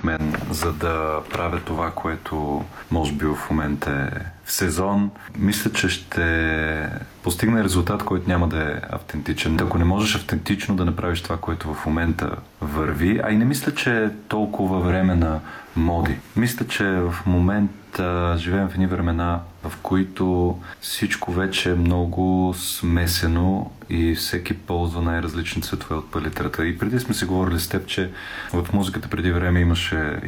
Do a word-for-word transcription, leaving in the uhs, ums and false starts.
мен, за да правя това, което може би в момента е в сезон. Мисля, че ще постигне резултат, който няма да е автентичен. Ако не можеш автентично да направиш това, което в момента върви, а и не мисля, че е толкова време на моди. Мисля, че в момента живеем в едни времена, в които всичко вече е много смесено и всеки ползва най-различни цветове от палитрата. И преди сме си говорили с теб, че в музиката преди време имаше